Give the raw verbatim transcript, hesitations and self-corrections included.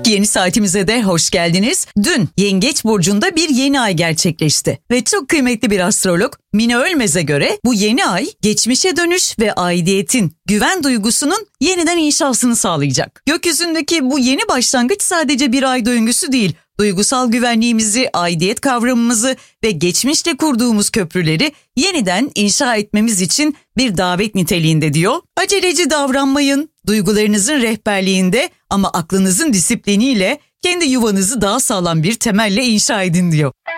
Yeni saatimize de hoş geldiniz. Dün Yengeç Burcu'nda bir yeni ay gerçekleşti. Ve çok kıymetli bir astrolog Mine Ölmez'e göre bu yeni ay geçmişe dönüş ve aidiyetin, güven duygusunun yeniden inşasını sağlayacak. Gökyüzündeki bu yeni başlangıç sadece bir ay döngüsü değil. Duygusal güvenliğimizi, aidiyet kavramımızı ve geçmişle kurduğumuz köprüleri yeniden inşa etmemiz için bir davet niteliğinde diyor. Aceleci davranmayın, duygularınızın rehberliğinde ama aklınızın disipliniyle kendi yuvanızı daha sağlam bir temelle inşa edin diyor.